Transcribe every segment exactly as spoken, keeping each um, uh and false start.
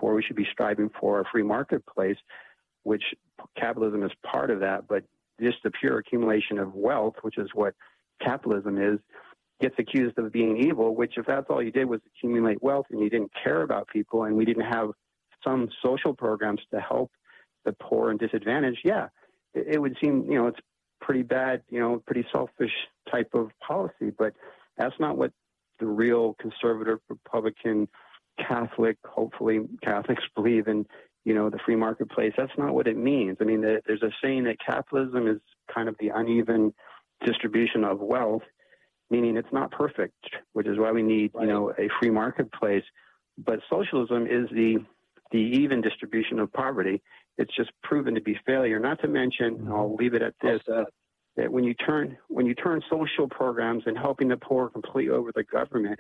for. We should be striving for a free marketplace, which capitalism is part of that. But just the pure accumulation of wealth, which is what capitalism is, gets accused of being evil, which if that's all you did was accumulate wealth and you didn't care about people and we didn't have some social programs to help the poor and disadvantaged, yeah, it, it would seem, you know, it's pretty bad, you know, pretty selfish type of policy. But that's not what the real conservative, Republican, Catholic, hopefully Catholics believe in, you know, the free marketplace. That's not what it means. I mean, the, there's a saying that capitalism is kind of the uneven distribution of wealth, meaning it's not perfect, which is why we need, you know, a free marketplace. But socialism is the the even distribution of poverty. It's just proven to be failure. Not to mention, and I'll leave it at this, uh, that when you turn when you turn social programs and helping the poor completely over the government,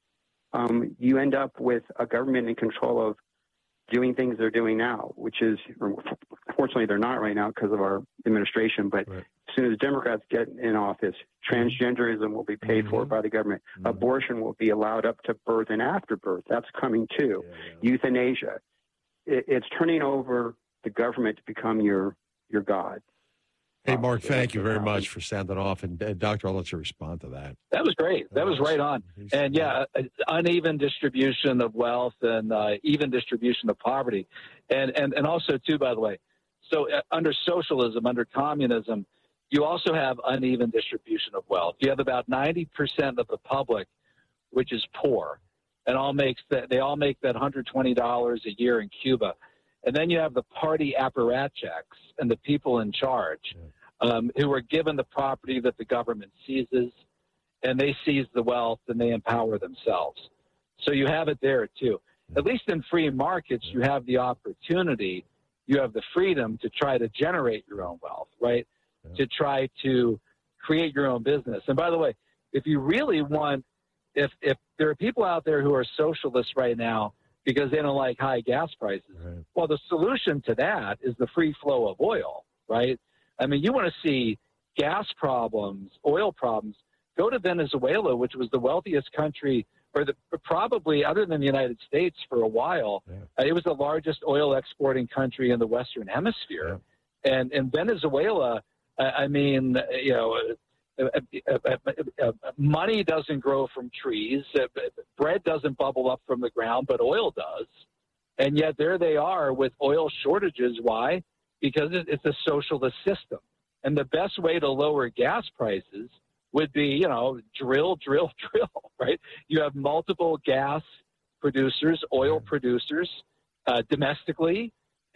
um, you end up with a government in control of doing things they're doing now, which is, fortunately, they're not right now because of our administration. But right. as soon as Democrats get in office, transgenderism will be paid mm-hmm. for by the government. Mm-hmm. Abortion will be allowed up to birth and after birth. That's coming too. Yeah, yeah. Euthanasia. It, it's turning over the government to become your your god. Hey, Mark, thank you very much for sounding off. And, uh, Doctor, I'll let you respond to that. That was great. That was right on. And, yeah, uneven distribution of wealth and uh, even distribution of poverty. And, and, and also, too, by the way, so uh, under socialism, under communism, you also have uneven distribution of wealth. You have about ninety percent of the public, which is poor, and all makes that, they all make that one hundred twenty dollars a year in Cuba. And then you have the party apparatchiks and the people in charge um, who are given the property that the government seizes, and they seize the wealth and they empower themselves. So you have it there, too. At least in free markets, you have the opportunity, you have the freedom to try to generate your own wealth, right? Yeah. To try to create your own business. And by the way, if you really want, if, if there are people out there who are socialists right now, because they don't like high gas prices. Right. Well, the solution to that is the free flow of oil, right? I mean, you want to see gas problems, oil problems, go to Venezuela, which was the wealthiest country, or the, probably other than the United States for a while. Yeah. Uh, it was the largest oil exporting country in the Western Hemisphere. Yeah. And in Venezuela, uh, I mean, you know, Uh, uh, uh, uh, money doesn't grow from trees. Uh, bread doesn't bubble up from the ground, but oil does. And yet there they are with oil shortages. Why? Because it, it's a socialist system. And the best way to lower gas prices would be, you know, drill, drill, drill, right? You have multiple gas producers, oil producers, uh, domestically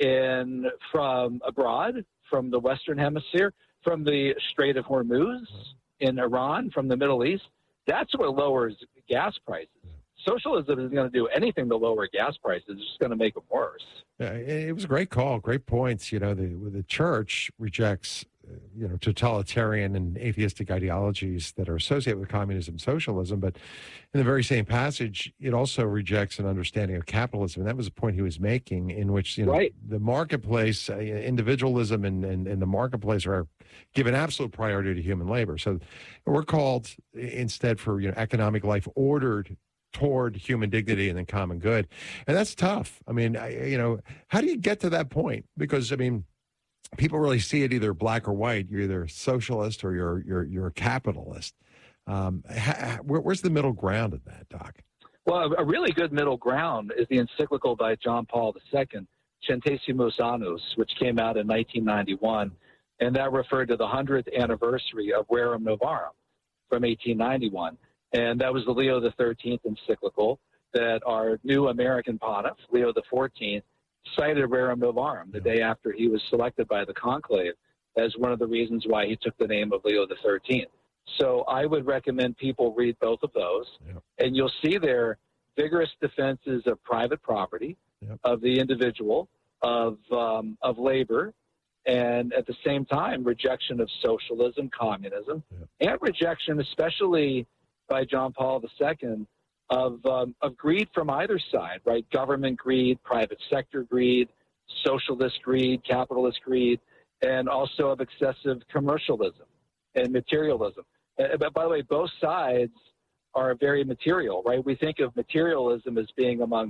and from abroad, from the Western Hemisphere, from the Strait of Hormuz in Iran, from the Middle East. That's what lowers gas prices. Socialism isn't going to do anything to lower gas prices. It's just going to make them worse. Yeah, it was a great call, great points. You know, the the church rejects, you know, totalitarian and atheistic ideologies that are associated with communism and socialism. But in the very same passage, it also rejects an understanding of capitalism. And that was the point he was making, in which, you know, right. the marketplace, uh, individualism and, and, and the marketplace are given absolute priority to human labor. So we're called instead for, you know, economic life ordered toward human dignity and then common good. And that's tough. I mean, I, you know, how do you get to that point? Because, I mean, people really see it either black or white. You're either a socialist or you're you're you're a capitalist. Um, ha, where, where's the middle ground in that, Doc? Well, a really good middle ground is the encyclical by John Paul the Second, Centesimus Annus, which came out in nineteen ninety-one, and that referred to the hundredth anniversary of Rerum Novarum from eighteen ninety-one. And that was the Leo the Thirteenth encyclical that our new American pontiff, Leo the Fourteenth, cited Rerum Novarum the day after he was selected by the conclave as one of the reasons why he took the name of Leo the Thirteenth. So I would recommend people read both of those, yep. and you'll see there vigorous defenses of private property, yep. of the individual, of um, of labor, and at the same time rejection of socialism, communism, yep. and rejection, especially by John Paul the Second, of um, of greed from either side, right? Government greed, private sector greed, socialist greed, capitalist greed, and also of excessive commercialism and materialism. Uh, but by the way, both sides are very material, right? We think of materialism as being among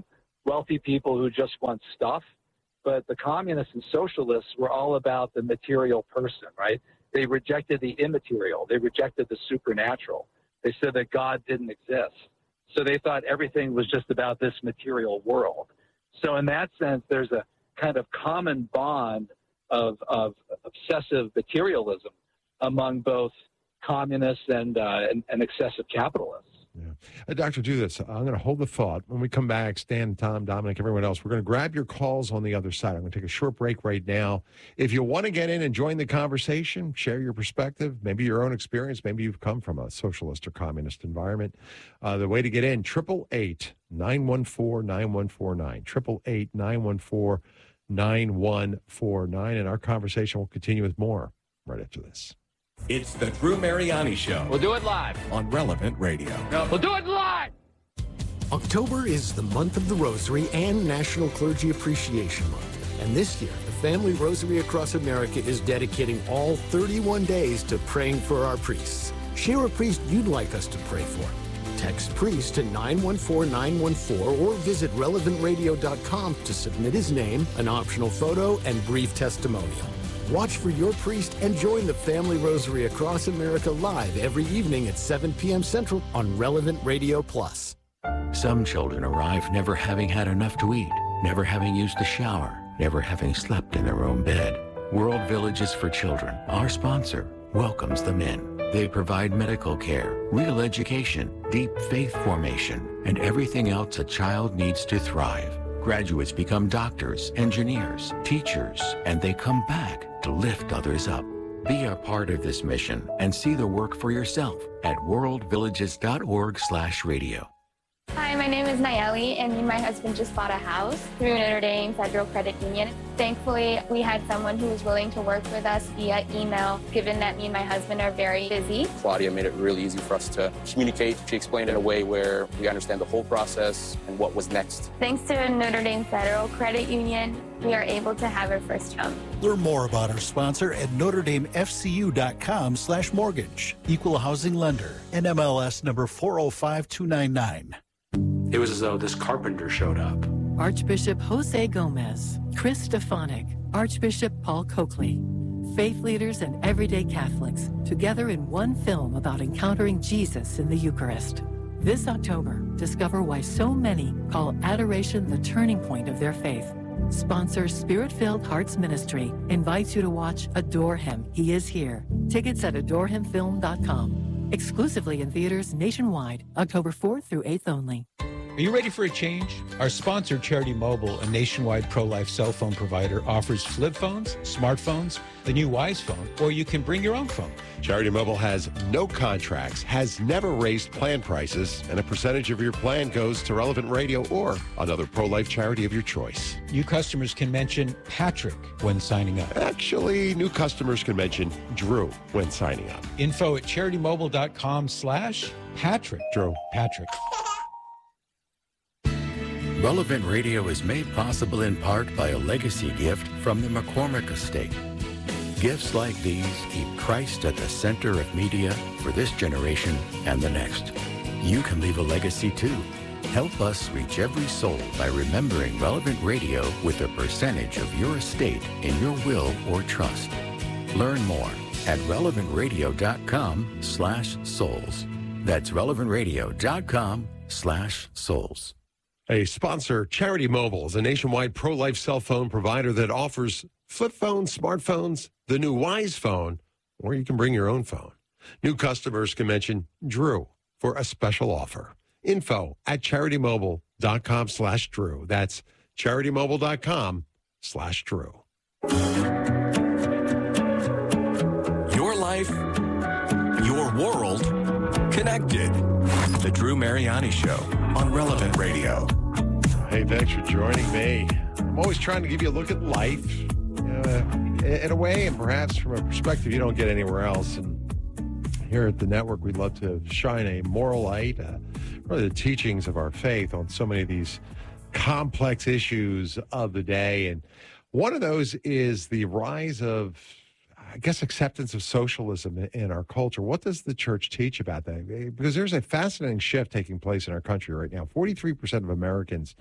wealthy people who just want stuff. But the communists and socialists were all about the material person, right? They rejected the immaterial. They rejected the supernatural. They said that God didn't exist. So they thought everything was just about this material world. So in that sense, there's a kind of common bond of, of obsessive materialism among both communists and, uh, and, and excessive capitalists. Yeah. Uh, Doctor, do this. I'm going to hold the thought. When we come back, Stan, Tom, Dominic, everyone else, we're going to grab your calls on the other side. I'm going to take a short break right now. If you want to get in and join the conversation, share your perspective, maybe your own experience, maybe you've come from a socialist or communist environment, uh, the way to get in, eight eight eight, nine one four, nine one four nine, eight eight eight, nine one four, nine one four nine, and our conversation will continue with more right after this. It's the Drew Mariani Show. We'll do it live. On Relevant Radio. No, we'll do it live. October is the month of the Rosary and National Clergy Appreciation Month. And this year, the Family Rosary across America is dedicating all thirty-one days to praying for our priests. Share a priest you'd like us to pray for. Text priest to nine one four nine one four or visit relevant radio dot com to submit his name, an optional photo, and brief testimonial. Watch for your priest and join the Family Rosary across America live every evening at seven p.m. Central on Relevant Radio Plus. Some children arrive never having had enough to eat, never having used a shower, never having slept in their own bed. World Villages for Children, our sponsor, welcomes them in. They provide medical care, real education, deep faith formation, and everything else a child needs to thrive. Graduates become doctors, engineers, teachers, and they come back to lift others up. Be a part of this mission and see the work for yourself at world villages dot org slash radio. Hi, my name is Nayeli, and me and my husband just bought a house through Notre Dame Federal Credit Union. Thankfully, we had someone who was willing to work with us via email, given that me and my husband are very busy. Claudia made it really easy for us to communicate. She explained it in a way where we understand the whole process and what was next. Thanks to Notre Dame Federal Credit Union, we are able to have our first home. Learn more about our sponsor at notre dame f c u dot com slash mortgage. Equal housing lender. N M L S number four oh five two nine nine. It was as though this carpenter showed up. Archbishop Jose Gomez, Chris Stefanik, Archbishop Paul Coakley. Faith leaders and everyday Catholics together in one film about encountering Jesus in the Eucharist. This October, discover why so many call adoration the turning point of their faith. Sponsor Spirit-Filled Hearts Ministry invites you to watch Adore Him, He Is Here. Tickets at adore him film dot com. Exclusively in theaters nationwide, October fourth through eighth only. Are you ready for a change? Our sponsor, Charity Mobile, a nationwide pro-life cell phone provider, offers flip phones, smartphones, the new Wise phone, or you can bring your own phone. Charity Mobile has no contracts, has never raised plan prices, and a percentage of your plan goes to Relevant Radio or another pro-life charity of your choice. New customers can mention Patrick when signing up. Actually, new customers can mention Drew when signing up. Info at charity mobile dot com slash Patrick. Drew. Patrick. Relevant Radio is made possible in part by a legacy gift from the McCormick Estate. Gifts like these keep Christ at the center of media for this generation and the next. You can leave a legacy too. Help us reach every soul by remembering Relevant Radio with a percentage of your estate in your will or trust. Learn more at relevant radio dot com slash souls. That's relevant radio dot com slash souls. A sponsor, Charity Mobile, is a nationwide pro-life cell phone provider that offers flip phones, smartphones, the new Wise phone, or you can bring your own phone. New customers can mention Drew for a special offer. Info at charity mobile dot com slash Drew. That's charity mobile dot com slash Drew. Your life, your world, connected. The Drew Mariani Show on Relevant Radio. Hey, thanks for joining me. I'm always trying to give you a look at life, you know, in a way, and perhaps from a perspective you don't get anywhere else. And here at the network, we'd love to shine a moral light, uh, really the teachings of our faith on so many of these complex issues of the day. And one of those is the rise of, I guess, acceptance of socialism in our culture. What does the church teach about that? Because there's a fascinating shift taking place in our country right now. forty-three percent of Americans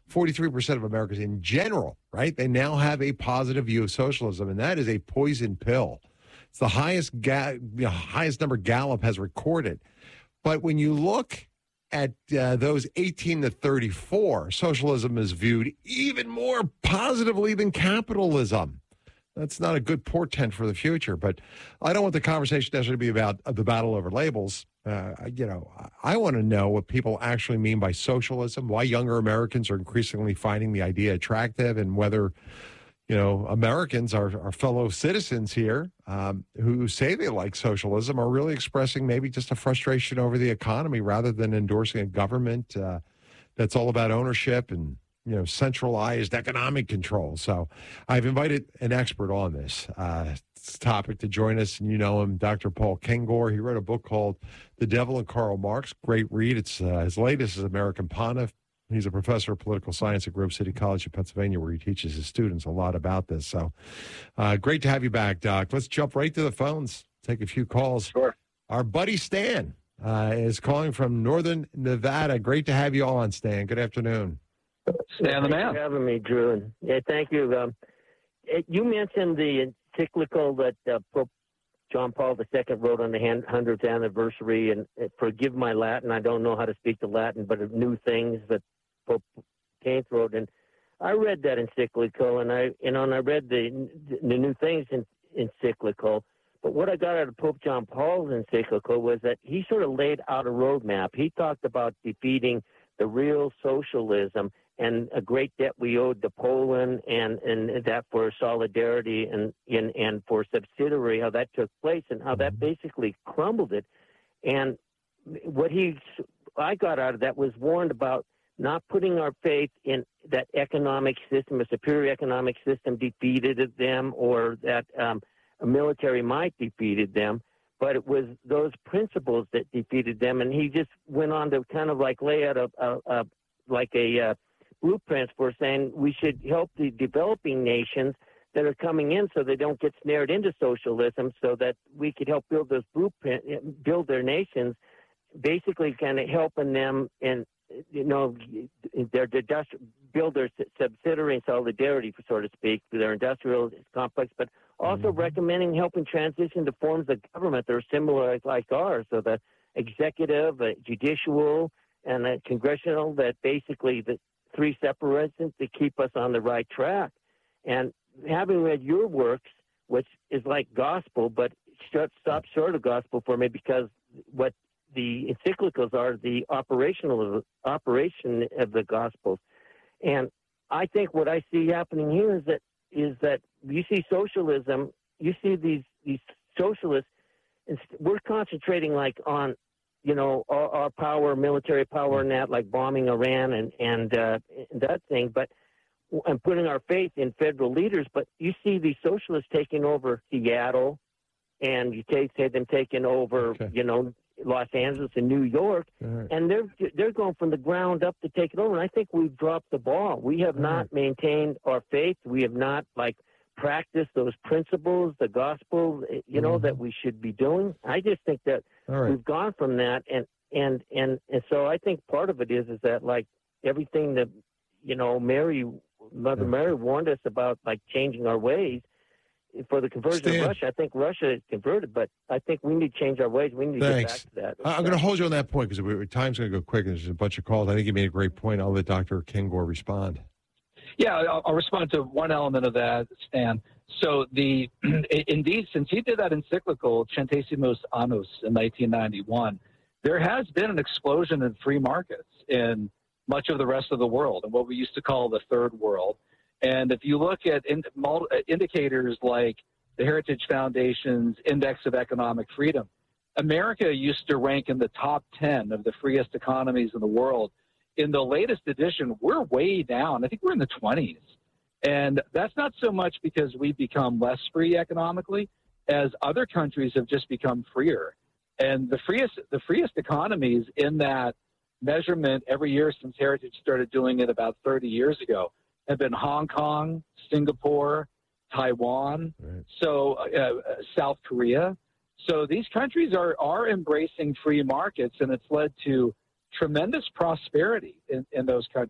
forty-three percent of Americans in general, right? They now have a positive view of socialism, and that is a poison pill. It's the highest, ga- you know, highest number Gallup has recorded. But when you look at uh, those eighteen to thirty-four, socialism is viewed even more positively than capitalism. That's not a good portent for the future. But I don't want the conversation necessarily to be about uh, the battle over labels. Uh, you know, I want to know what people actually mean by socialism, why younger Americans are increasingly finding the idea attractive, and whether, you know, Americans, our, our fellow citizens here um, who say they like socialism are really expressing maybe just a frustration over the economy rather than endorsing a government uh, that's all about ownership and, you know, centralized economic control. So I've invited an expert on this uh, topic to join us, and you know him, Doctor Paul Kengor. He wrote a book called The Devil and Karl Marx. Great read. It's uh, his latest is American Pontiff. He's a professor of political science at Grove City College in Pennsylvania, where he teaches his students a lot about this. So uh, great to have you back, Doc. Let's jump right to the phones, take a few calls. Sure. Our buddy Stan uh, is calling from Northern Nevada. Great to have you on, Stan. Good afternoon. Stan the man. Thanks for having me, Drew. And, yeah, thank you. Um, it, you mentioned the encyclical that uh, Pope John Paul the Second wrote on the hundredth anniversary, and uh, forgive my Latin, I don't know how to speak the Latin, but of new things that Pope Keynes wrote. And I read that encyclical, and I, you know, and I read the the new things in, encyclical. But what I got out of Pope John Paul's encyclical was that he sort of laid out a roadmap. He talked about defeating the real socialism and a great debt we owed to Poland, and, and that for solidarity and, and, and for subsidiary, how that took place and how that basically crumbled it. And what he, I got out of that was warned about not putting our faith in that economic system, a superior economic system defeated them, or that um, a military might defeated them, but it was those principles that defeated them. And he just went on to kind of like lay out a, a, a like a uh, blueprint for saying we should help the developing nations that are coming in so they don't get snared into socialism, so that we could help build those blueprint, build their nations, basically kind of helping them in, you know, their build their subsidiary and solidarity, so to speak, to their industrial complex, but also mm-hmm. recommending helping transition to forms of government that are similar like ours, so the executive, uh, judicial, and uh, congressional, that basically the three separations to keep us on the right track. And having read your works, which is like gospel, but short, stop short of gospel for me, because what the encyclicals are the operational operation of the Gospels. And I think what I see happening here is that is that you see socialism, you see these these socialists, we're concentrating like on, you know, our, our power, military power, and that, like bombing Iran and and, uh, and that thing, but and putting our faith in federal leaders. But you see these socialists taking over Seattle, and you take say them taking over, okay. you know, Los Angeles and New York, right. and they're they're going from the ground up to take it over. And I think we've dropped the ball. We have right. not maintained our faith. We have not like practiced those principles, the gospel, you know, mm-hmm. that we should be doing. I just think that right. we've gone from that, and and and and so I think part of it is is that like everything that, you know, Mary, Mother yeah. Mary warned us about, like changing our ways. For the conversion Stan. of Russia, I think Russia is converted, but I think we need to change our ways. We need to Thanks. get back to that. I'm going to hold you on that point because time's going to go quick. There's a bunch of calls. I think you made a great point. I'll let Doctor Kengor respond. Yeah, I'll, I'll respond to one element of that, Stan. So the indeed, since he did that encyclical, Centesimus Annus, in nineteen ninety-one, there has been an explosion in free markets in much of the rest of the world, and what we used to call the third world. And if you look at in, mul, indicators like the Heritage Foundation's Index of Economic Freedom, America used to rank in the top ten of the freest economies in the world. In the latest edition, we're way down. I think we're in the twenties. And that's not so much because we've become less free economically, as other countries have just become freer. And the freest, the freest economies in that measurement every year since Heritage started doing it about thirty years ago have been Hong Kong, Singapore, Taiwan, right. so uh, South Korea. So these countries are, are embracing free markets, and it's led to tremendous prosperity in, in those countries.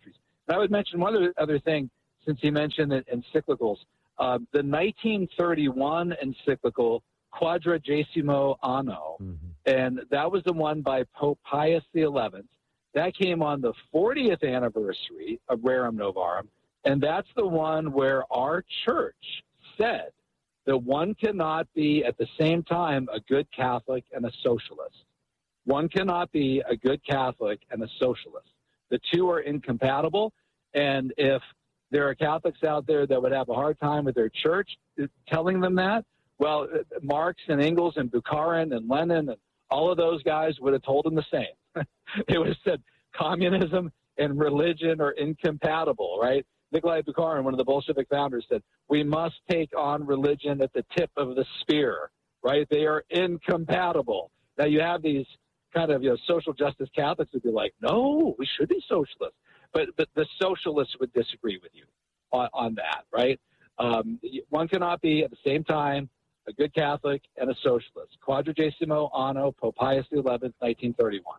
And I would mention one other, other thing, since he mentioned it, encyclicals. Uh, the nineteen thirty-one encyclical Quadragesimo Anno, mm-hmm. and that was the one by Pope Pius the eleventh. That came on the fortieth anniversary of Rerum Novarum, and that's the one where our church said that one cannot be at the same time a good Catholic and a socialist. One cannot be a good Catholic and a socialist. The two are incompatible, and if there are Catholics out there that would have a hard time with their church telling them that, well, Marx and Engels and Bukharin and Lenin and all of those guys would have told them the same. They would have said communism and religion are incompatible, right? Nikolai Bukharin, one of the Bolshevik founders, said, we must take on religion at the tip of the spear, right? They are incompatible. Now, you have these kind of, you know, social justice Catholics would be like, no, we should be socialists. But, but the socialists would disagree with you on, on that, right? Um, one cannot be at the same time a good Catholic and a socialist. Quadragesimo Anno, Pope Pius the eleventh, nineteen thirty-one.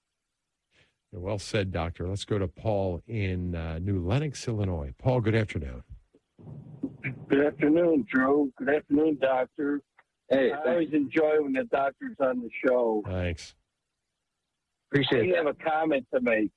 Well said, Doctor. Let's go to Paul in uh, New Lenox, Illinois. Paul, good afternoon. Good afternoon, Drew. Good afternoon, Doctor. Hey, I always enjoy when the doctor's on the show. Thanks. Appreciate it. I have a comment to make.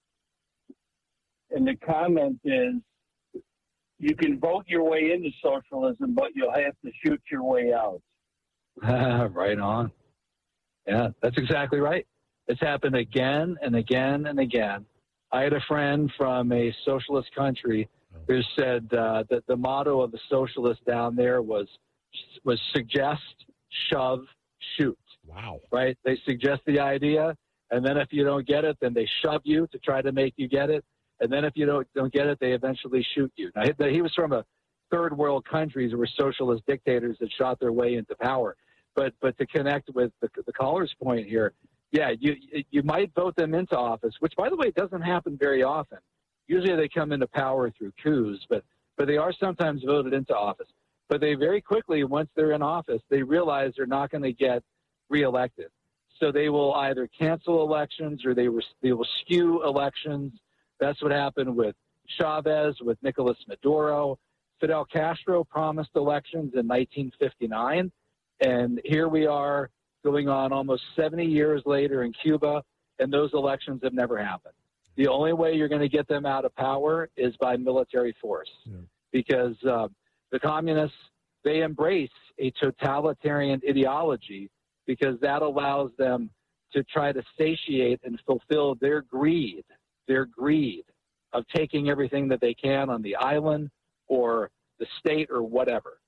And the comment is, you can vote your way into socialism, but you'll have to shoot your way out. Right on. Yeah, that's exactly right. It's happened again and again and again. I had a friend from a socialist country who said uh, that the motto of the socialists down there was was suggest, shove, shoot. Wow. Right? They suggest the idea, and then if you don't get it, then they shove you to try to make you get it. And then if you don't don't get it, they eventually shoot you. Now, he, he was from a third world countries where socialist dictators that shot their way into power. But but to connect with the, the caller's point here, yeah, you you might vote them into office, which, by the way, doesn't happen very often. Usually they come into power through coups, but but they are sometimes voted into office. But they very quickly, once they're in office, they realize they're not going to get reelected. So they will either cancel elections or they, they will skew elections. That's what happened with Chavez, with Nicolas Maduro. Fidel Castro promised elections in nineteen fifty-nine, and here we are going on almost seventy years later in Cuba, and those elections have never happened. The only way you're going to get them out of power is by military force, yeah. because uh, the communists, they embrace a totalitarian ideology because that allows them to try to satiate and fulfill their greed, their greed of taking everything that they can on the island or the state or whatever.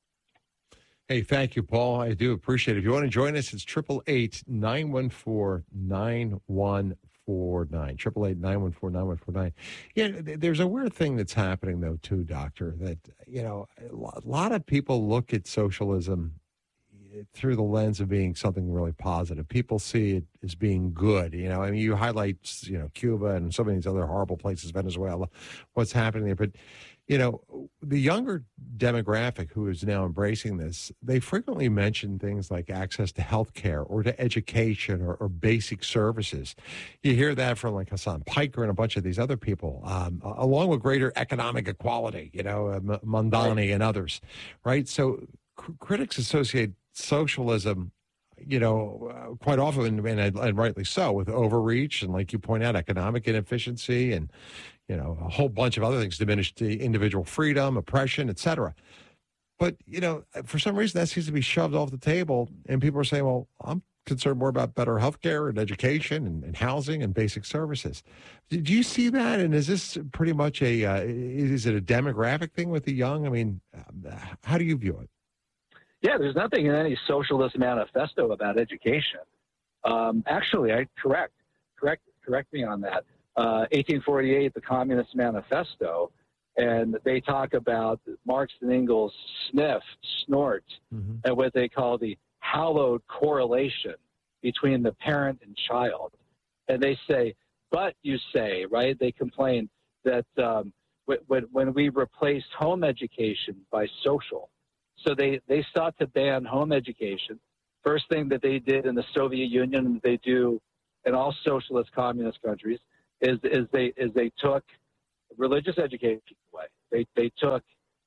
Hey, thank you, Paul. I do appreciate it. If you want to join us, it's eight eight eight, nine one four, nine one four nine. eight eight eight, nine one four, nine one four nine. Yeah, there's a weird thing that's happening, though, too, Doctor, that, you know, a lot of people look at socialism through the lens of being something really positive. People see it as being good. You know, I mean, you highlight, you know, Cuba and some of these other horrible places, Venezuela, what's happening there. But, you know, the younger demographic who is now embracing this, they frequently mention things like access to health care or to education or, or basic services. You hear that from like Hassan Piker and a bunch of these other people, um, along with greater economic equality, you know, uh, Mondani right. and others, right? So cr- critics associate socialism, you know, uh, quite often, and, and rightly so, with overreach and, like you point out, economic inefficiency and, you know, a whole bunch of other things, diminished individual freedom, oppression, et cetera. But, you know, for some reason that seems to be shoved off the table, and people are saying, well, I'm concerned more about better health care and education and, and housing and basic services. Did you see that? And is this pretty much a, uh, is it a demographic thing with the young? I mean, how do you view it? Yeah, there's nothing in any socialist manifesto about education. Um, actually, I correct, correct, correct me on that. Uh, eighteen forty-eight, the Communist Manifesto, and they talk about Marx and Engels sniff, snort, mm-hmm. and what they call the hallowed correlation between the parent and child. And they say, but you say, right? They complain that um, when, when we replaced home education by social. So they, they sought to ban home education. First thing that they did in the Soviet Union, and they do in all socialist communist countries, is is they is they took religious education away. They they took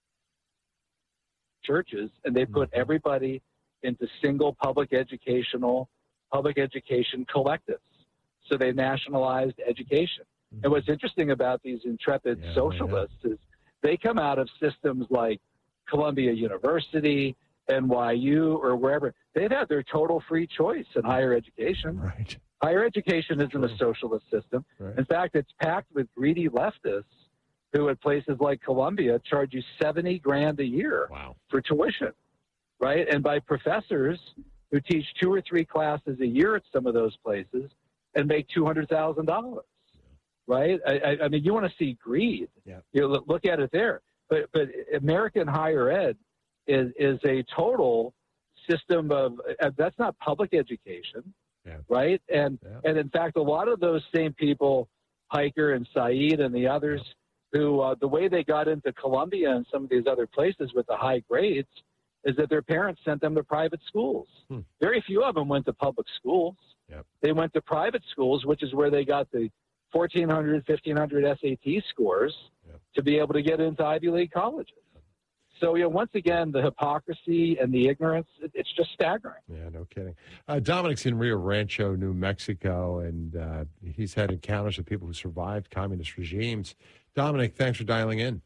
churches and they put everybody into single public educational public education collectives. So they nationalized education. Mm-hmm. And what's interesting about these intrepid yeah, socialists is they come out of systems like Columbia University, N Y U, or wherever. They've had their total free choice in higher education. Right. Higher education isn't a socialist system. Right. In fact, it's packed with greedy leftists who at places like Columbia charge you seventy grand a year wow. for tuition, right? And by professors who teach two or three classes a year at some of those places and make two hundred thousand dollars, right? I, I mean, you want to see greed. Yeah. You know, look, look at it there. But, but American higher ed is, is a total system of, uh, that's not public education, yeah. right? And, yeah. and in fact, a lot of those same people, Hiker and Said and the others, yeah. who uh, the way they got into Columbia and some of these other places with the high grades is that their parents sent them to private schools. Hmm. Very few of them went to public schools. Yep. They went to private schools, which is where they got the fourteen hundred, fifteen hundred S A T scores yep. to be able to get into Ivy League colleges. So, you know, once again, the hypocrisy and the ignorance, it, it's just staggering. Yeah, no kidding. Uh, Dominic's in Rio Rancho, New Mexico, and uh, he's had encounters with people who survived communist regimes. Dominic, thanks for dialing in.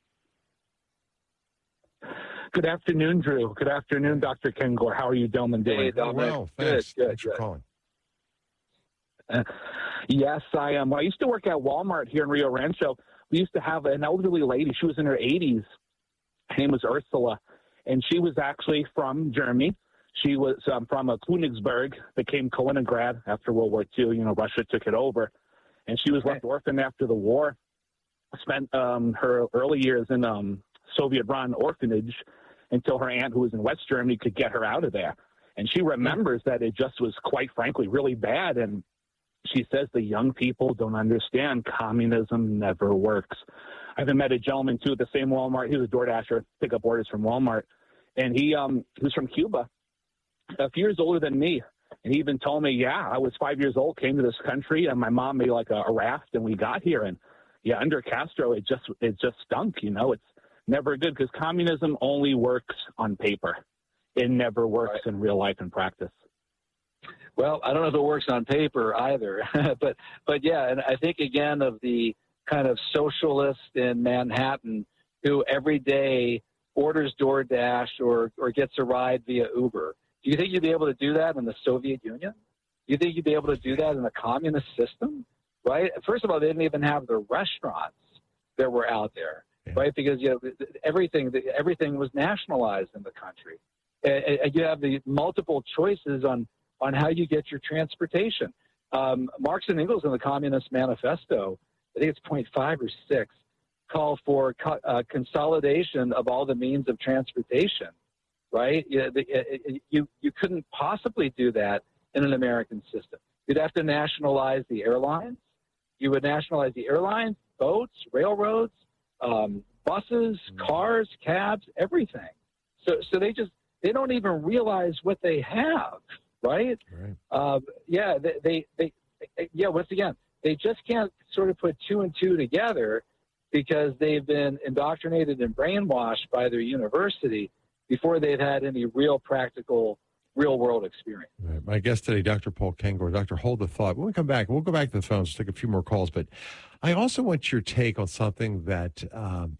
Good afternoon, Drew. Good afternoon, Doctor Kengor. How are you doing? Hey, Dominic. Well, thanks. Good, good, thanks for good. calling. Uh, yes, I am. Um, I used to work at Walmart here in Rio Rancho. We used to have an elderly lady. She was in her eighties. Her name was Ursula, and she was actually from Germany. She was um, from uh, Königsberg, became Kaliningrad after World War Two. You know, Russia took it over, and she was left orphaned after the war. Spent um, her early years in um, Soviet-run orphanage until her aunt, who was in West Germany, could get her out of there. And she remembers that it just was, quite frankly, really bad. And she says the young people don't understand communism never works. I even met a gentleman, too, at the same Walmart. He was a door dasher, pick up orders from Walmart. And he, um, he was from Cuba, a few years older than me. And he even told me, yeah, I was five years old, came to this country, and my mom made like a, a raft, and we got here. And, yeah, under Castro, it just it just stunk, you know. It's never good because communism only works on paper. It never works right. in real life and practice. Well, I don't know if it works on paper either, but but yeah, and I think again of the kind of socialist in Manhattan who every day orders DoorDash or or gets a ride via Uber. Do you think you'd be able to do that in the Soviet Union? Do you think you'd be able to do that in a communist system? Right? First of all, they didn't even have the restaurants that were out there, yeah. right? Because you know everything everything was nationalized in the country. And, and you have the multiple choices on on how you get your transportation. Um, Marx and Engels in the Communist Manifesto, I think it's point five or six, call for co- uh, consolidation of all the means of transportation, right? You, the, it, you, you couldn't possibly do that in an American system. You'd have to nationalize the airlines. You would nationalize the airlines, boats, railroads, um, buses, cars, cabs, everything. So, so they just, they don't even realize what they have. Right? Right. Uh, yeah, they, they, they, yeah, once again, they just can't sort of put two and two together because they've been indoctrinated and brainwashed by their university before they've had any real practical, real world experience. Right. My guest today, Doctor Paul Kengor. Doctor, hold the thought. When we come back, we'll go back to the phones, take a few more calls, but I also want your take on something that um,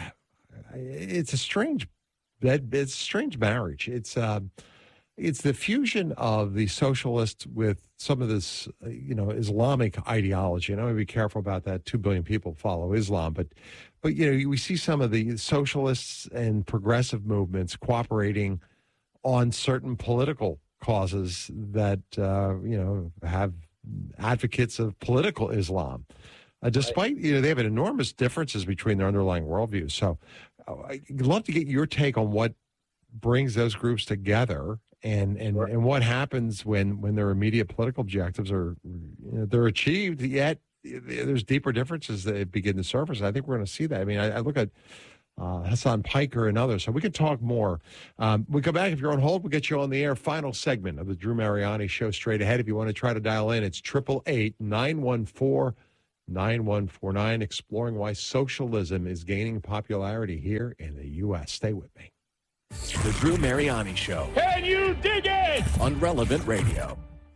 it's a strange, that it's a strange marriage. It's, um, It's the fusion of the socialist with some of this, you know, Islamic ideology. And I'm going to be careful about that. Two billion people follow Islam. But, but you know, we see some of the socialists and progressive movements cooperating on certain political causes that, uh, you know, have advocates of political Islam. Uh, despite, you know, they have enormous differences between their underlying worldviews. So uh, I'd love to get your take on what brings those groups together. And and, sure. and what happens when, when their immediate political objectives are you know, they're achieved, yet there's deeper differences that begin to surface. I think we're going to see that. I mean, I, I look at uh, Hassan Piker and others, so we can talk more. Um, we come back. If you're on hold, we'll get you on the air. Final segment of the Drew Mariani Show straight ahead. If you want to try to dial in, it's eight eight eight, nine one four, nine one four nine, exploring why socialism is gaining popularity here in the U S. Stay with me. The Drew Mariani Show. Can you dig it? On Relevant Radio.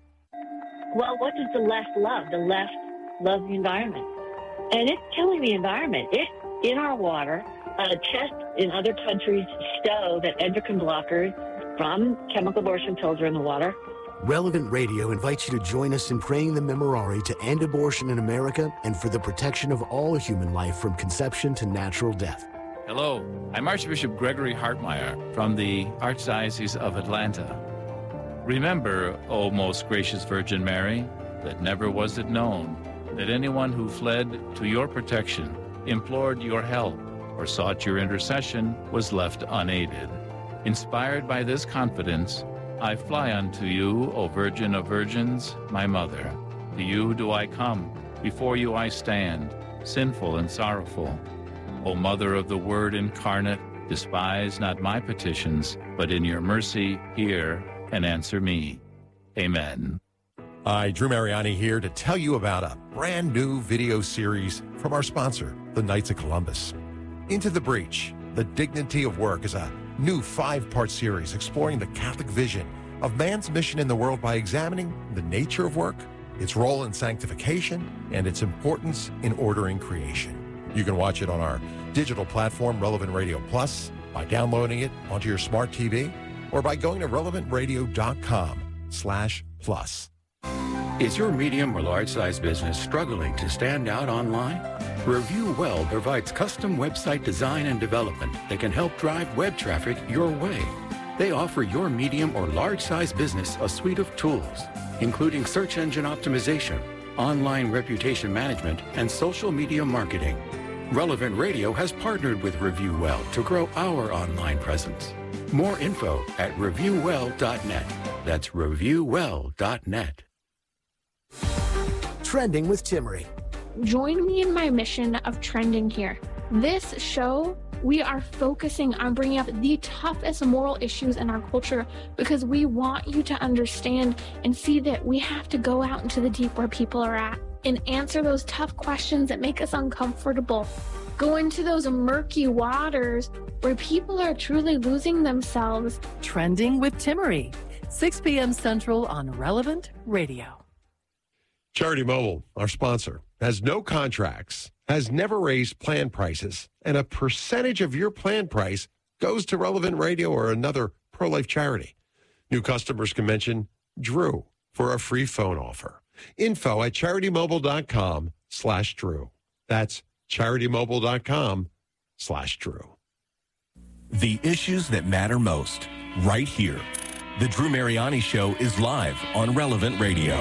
Well, what does the left love? The left loves the environment. And it's killing the environment. It's in our water. Uh, tests in other countries show that endocrine blockers from chemical abortion pills are in the water. Relevant Radio invites you to join us in praying the Memorare to end abortion in America and for the protection of all human life from conception to natural death. Hello, I'm Archbishop Gregory Hartmeyer from the Archdiocese of Atlanta. Remember, O most gracious Virgin Mary, that never was it known that anyone who fled to your protection, implored your help, or sought your intercession was left unaided. Inspired by this confidence, I fly unto you, O Virgin of Virgins, my Mother. To you do I come, before you I stand, sinful and sorrowful. O Mother of the Word incarnate, despise not my petitions, but in your mercy hear and answer me. Amen. Hi, Drew Mariani here to tell you about a brand new video series from our sponsor, the Knights of Columbus. Into the Breach, The Dignity of Work is a new five-part series exploring the Catholic vision of man's mission in the world by examining the nature of work, its role in sanctification, and its importance in ordering creation. You can watch it on our digital platform, Relevant Radio Plus, by downloading it onto your smart T V, or by going to relevant radio dot com slash plus. Is your medium or large-size business struggling to stand out online? Review Well provides custom website design and development that can help drive web traffic your way. They offer your medium or large-size business a suite of tools, including search engine optimization, online reputation management, and social media marketing. Relevant Radio has partnered with Review Well to grow our online presence. More info at review well dot net. That's review well dot net. Trending with Timmery. Join me in my mission of trending here. This show, we are focusing on bringing up the toughest moral issues in our culture because we want you to understand and see that we have to go out into the deep where people are at and answer those tough questions that make us uncomfortable. Go into those murky waters where people are truly losing themselves. Trending with Timmery, six p.m. Central on Relevant Radio. Charity Mobile, our sponsor, has no contracts, has never raised plan prices, and a percentage of your plan price goes to Relevant Radio or another pro-life charity. New customers can mention Drew for a free phone offer. Info at CharityMobile.com slash Drew. That's CharityMobile.com slash Drew. The issues that matter most, right here. The Drew Mariani Show is live on Relevant Radio.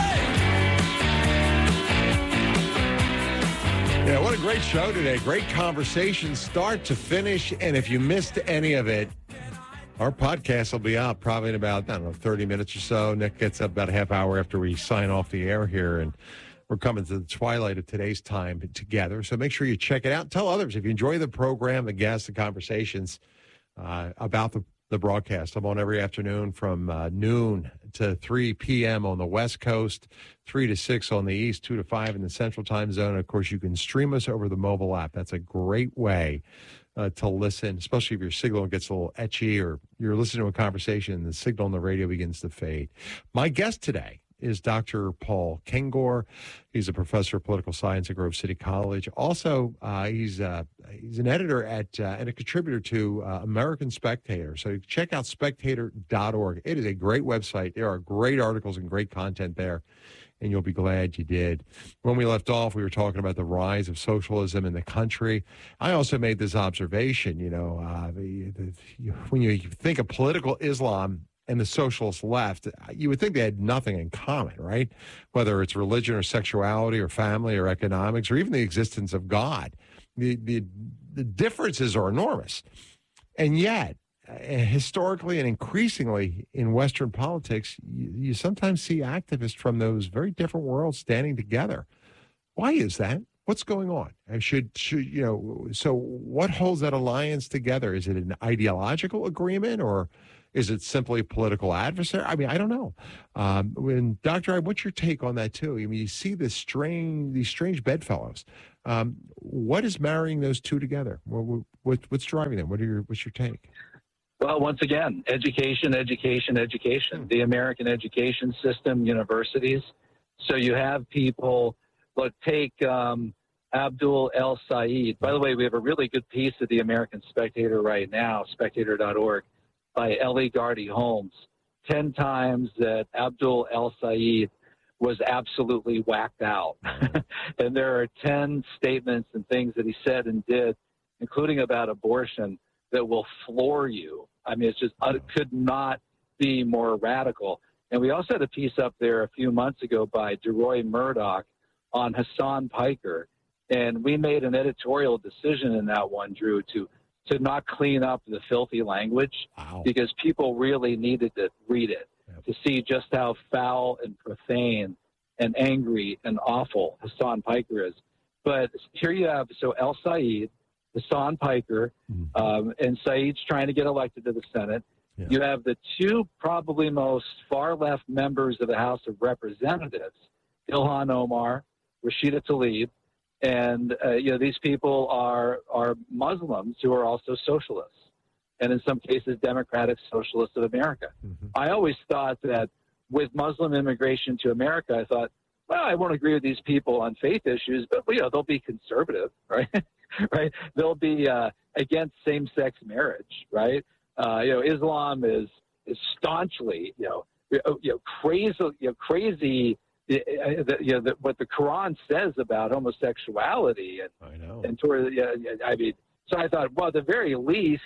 Yeah, what a great show today. Great conversation, start to finish. And if you missed any of it, our podcast will be out probably in about, I don't know, thirty minutes or so. Nick gets up about a half hour after we sign off the air here. And we're coming to the twilight of today's time together. So make sure you check it out. Tell others if you enjoy the program, the guests, the conversations uh, about the, the broadcast. I'm on every afternoon from uh, noon to three p.m. on the West Coast, three to six on the East, two to five in the Central Time Zone. And of course, you can stream us over the mobile app. That's a great way uh, to listen, especially if your signal gets a little etchy or you're listening to a conversation and the signal on the radio begins to fade. My guest today is Doctor Paul Kengor. He's a professor of political science at Grove City College. Also, uh, he's uh, he's an editor at uh, and a contributor to uh, American Spectator. So check out spectator dot org. It is a great website. There are great articles and great content there, and you'll be glad you did. When we left off, we were talking about the rise of socialism in the country. I also made this observation, you know, uh, the, the, when you think of political Islam and the socialist left, you would think they had nothing in common, right? Whether it's religion or sexuality or family or economics or even the existence of God. The, the, the differences are enormous. And yet, uh, historically and increasingly in Western politics, you, you sometimes see activists from those very different worlds standing together. Why is that? What's going on? And should, should, you know, so what holds that alliance together? Is it an ideological agreement, or Is it simply a political adversary? I mean, I don't know. Um, when Doctor I, what's your take on that too? I mean, you see this strange, these strange bedfellows. Um, what is marrying those two together? What, what, what's driving them? What are your, what's your take? Well, once again, education, education, education. The American education system, universities. So you have people, look, take um, Abdul El Sayed. By the way, we have a really good piece of the American Spectator right now, spectator dot org, by Ellie Gardy Holmes. Ten times that Abdul El Sayed was absolutely whacked out. And there are ten statements and things that he said and did, including about abortion, that will floor you. I mean, it's just, it could not be more radical. And we also had a piece up there a few months ago by DeRoy Murdoch on Hassan Piker. And we made an editorial decision in that one, Drew, to, to not clean up the filthy language wow. because people really needed to read it yep. to see just how foul and profane and angry and awful Hassan Piker is. But here you have, so El Sayed, Hassan Piker, mm-hmm. um, and Saeed's trying to get elected to the Senate. Yeah. You have the two probably most far-left members of the House of Representatives, Ilhan Omar, Rashida Tlaib, and uh, you know these people are are Muslims who are also socialists, and in some cases Democratic Socialists of America. Mm-hmm. I always thought that with Muslim immigration to America, I thought, well, I won't agree with these people on faith issues, but you know they'll be conservative, right? right? They'll be uh, against same-sex marriage, right? Uh, you know, Islam is is staunchly, you know, you know, crazy, you know, crazy. You know, the, what the Quran says about homosexuality and I know. and toward, yeah, I mean, so I thought, well, at the very least,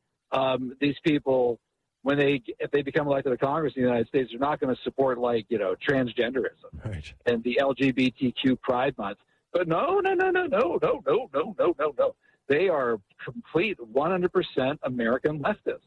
um, these people, when they if they become elected to Congress in the United States, they're not going to support like you know transgenderism right. and the L G B T Q Pride Month. But no, no, no, no, no, no, no, no, no, no, no. They are complete one hundred percent American leftists.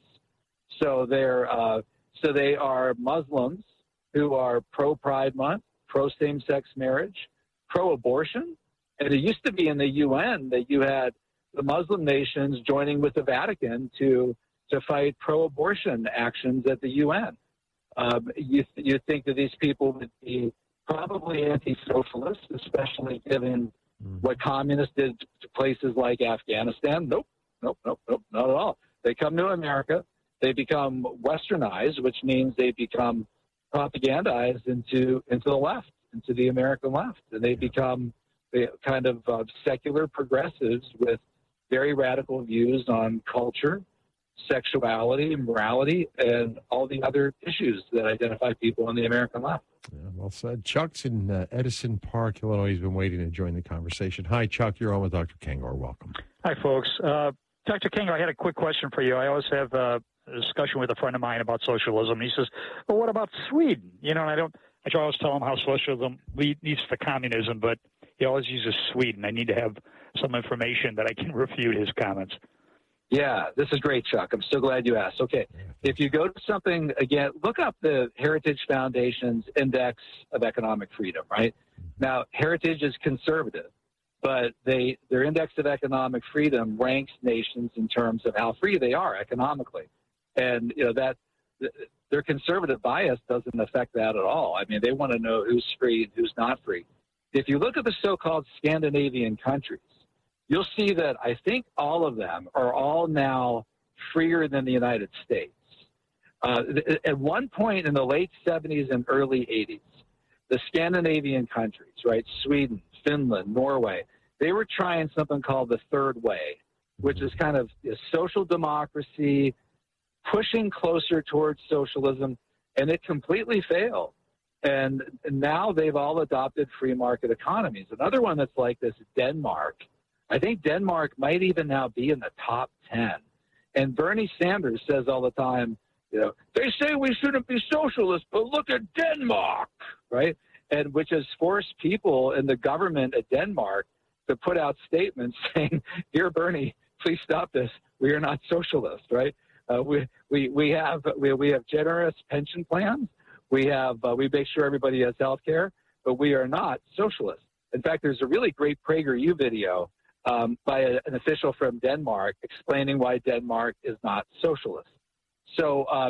So they're uh, so they are Muslims who are pro Pride Month, pro same-sex marriage, pro abortion, and it used to be in the U N that you had the Muslim nations joining with the Vatican to to fight pro-abortion actions at the U N. Um, you you think that these people would be probably anti-socialist, especially given mm. what communists did to places like Afghanistan. Nope, nope, nope, nope, not at all. They come to America, they become westernized, which means they become propagandized into into the left, into the American left, and they become the kind of uh, secular progressives with very radical views on culture, sexuality, morality, and all the other issues that identify people on the American left. Yeah, well said. Chuck's in uh, Edison Park, Illinois. He's been waiting to join the conversation. Hi, Chuck. You're on with Doctor Kengor. Welcome. Hi, folks. Uh, Doctor Kengor, I had a quick question for you. I always have uh, a discussion with a friend of mine about socialism. He says, well, what about Sweden? You know, and I don't, I try always tell him how socialism leads to communism, but he always uses Sweden. I need to have some information that I can refute his comments. Yeah, this is great, Chuck. I'm so glad you asked. Okay, if you go to something, again, look up the Heritage Foundation's Index of Economic Freedom, right? Now, Heritage is conservative, but they their Index of Economic Freedom ranks nations in terms of how free they are economically. And, you know, that their conservative bias doesn't affect that at all. I mean, they want to know who's free and who's not free. If you look at the so-called Scandinavian countries, you'll see that I think all of them are all now freer than the United States. Uh, at one point in the late seventies and early eighties, the Scandinavian countries, right, Sweden, Finland, Norway, they were trying something called the third way, which is kind of a social democracy, pushing closer towards socialism, and it completely failed. And now they've all adopted free market economies. Another one that's like this is Denmark. I think Denmark might even now be in the top ten. And Bernie Sanders says all the time, you know, they say we shouldn't be socialist, but look at Denmark, right? And which has forced people in the government at Denmark to put out statements saying, "Dear Bernie, please stop this. We are not socialist," right? Uh, we we we have we we have generous pension plans. We have uh, we make sure everybody has health care, but we are not socialist. In fact, there's a really great PragerU video um, by a, an official from Denmark explaining why Denmark is not socialist. So um,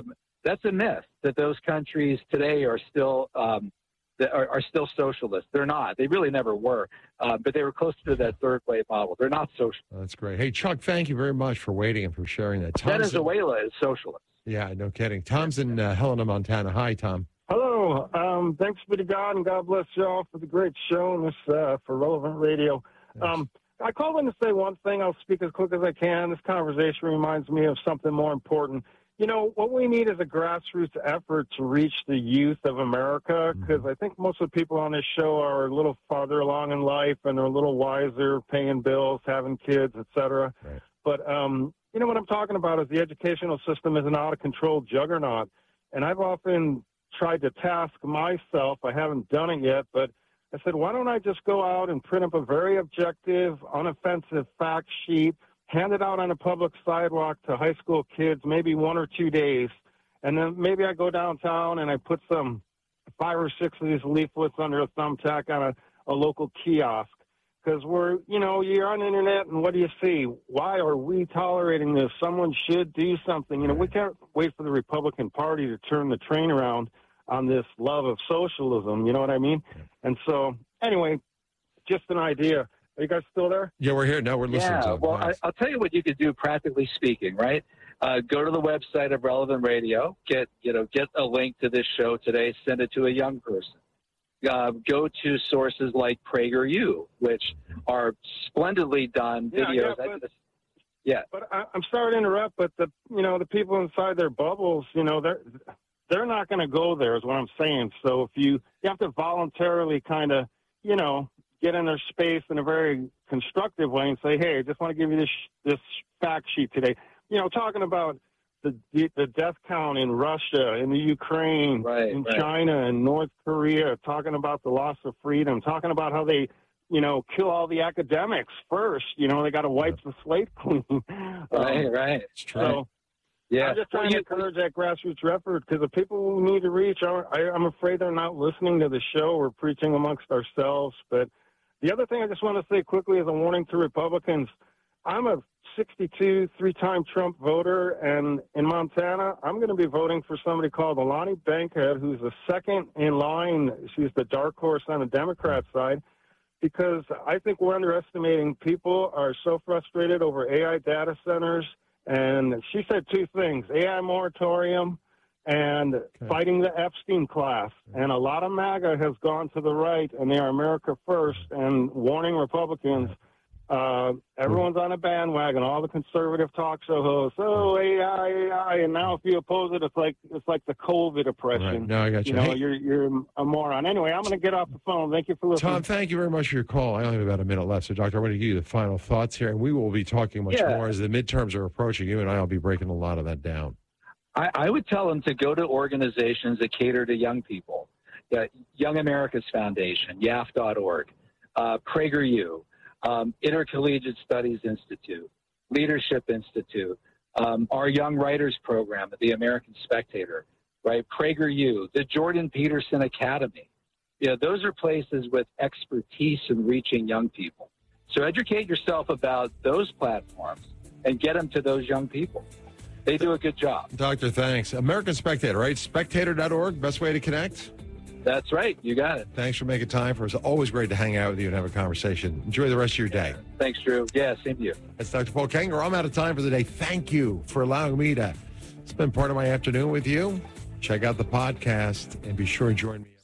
that's a myth that those countries today are still um, that are, are still socialist. They're not. They really never were. Uh, but they were close to that third wave model. They're not socialist. That's great. Hey, Chuck, thank you very much for waiting and for sharing that. Tom's Venezuela is socialist. Yeah, no kidding. Tom's in uh, Helena, Montana. Hi, Tom. Hello. Um, thanks be to God, and God bless y'all for the great show and this uh, for Relevant Radio. Um, I called in to say one thing. I'll speak as quick as I can. This conversation reminds me of something more important. You know, what we need is a grassroots effort to reach the youth of America, because I think most of the people on this show are a little farther along in life and they're a little wiser, paying bills, having kids, et cetera. Right. But, um, you know, what I'm talking about is the educational system is an out-of-control juggernaut. And I've often tried to task myself. I haven't done it yet, but I said, why don't I just go out and print up a very objective, unoffensive fact sheet, hand it out on a public sidewalk to high school kids, maybe one or two days. And then maybe I go downtown and I put some five or six of these leaflets under a thumbtack on a, a local kiosk. Because we're, you know, you're on the internet and what do you see? Why are we tolerating this? Someone should do something. You know, we can't wait for the Republican Party to turn the train around on this love of socialism. You know what I mean? And so, anyway, just an idea. Are you guys still there? Yeah, we're here. No, we're listening yeah, to them. well, Nice. I, I'll tell you what you could do, practically speaking, right? Uh, go to the website of Relevant Radio, get, you know, get a link to this show today, send it to a young person. Uh, go to sources like PragerU, which are splendidly done Yeah, videos. yeah, I but- just- yeah. But I, I'm sorry to interrupt, but the, you know, the people inside their bubbles, you know, they're, they're not going to go there is what I'm saying. So if you, you have to voluntarily kind of, you know, get in their space in a very constructive way and say, hey, I just want to give you this this fact sheet today. You know, talking about the the death count in Russia, in the Ukraine, right, in right. China, and North Korea, talking about the loss of freedom, talking about how they, you know, kill all the academics first. You know, they got to wipe the slate clean. Right, Um, right. So, Yeah. I'm just trying Well, to you- encourage that grassroots effort because the people we need to reach, are, I, I'm afraid they're not listening to the show. We're preaching amongst ourselves. But the other thing I just want to say quickly as a warning to Republicans, I'm a sixty-two, three-time Trump voter, and in Montana, I'm going to be voting for somebody called Alani Bankhead, who's the second in line. She's the dark horse on the Democrat side, because I think we're underestimating. People are so frustrated over A I data centers, and she said two things, A I moratorium and fighting the Epstein class. And a lot of MAGA has gone to the right, and they are America first, and warning Republicans, uh, everyone's on a bandwagon, all the conservative talk show hosts, oh, A I, A I, and now if you oppose it, it's like it's like the COVID oppression. Right. No, I got you. You know, Hey- you're, you're a moron. Anyway, I'm going to get off the phone. Thank you for listening. Tom, thank you very much for your call. I only have about a minute left. So, Doctor, I want to give you the final thoughts here, and we will be talking much Yeah. more as the midterms are approaching. You and I will be breaking a lot of that down. I, I would tell them to go to organizations that cater to young people. Uh, Young America's Foundation, Y A F dot org, uh, PragerU, um, Intercollegiate Studies Institute, Leadership Institute, um, our Young Writers Program at the American Spectator, right? PragerU, the Jordan Peterson Academy. You know, those are places with expertise in reaching young people. So educate yourself about those platforms and get them to those young people. They do a good job. Doctor, thanks. American Spectator, right? Spectator dot org, best way to connect? That's right. You got it. Thanks for making time for us. Always great to hang out with you and have a conversation. Enjoy the rest of your day. Thanks, Drew. Yeah, same to you. That's Doctor Paul Kenger. I'm out of time for the day. Thank you for allowing me to spend part of my afternoon with you. Check out the podcast and be sure to join me.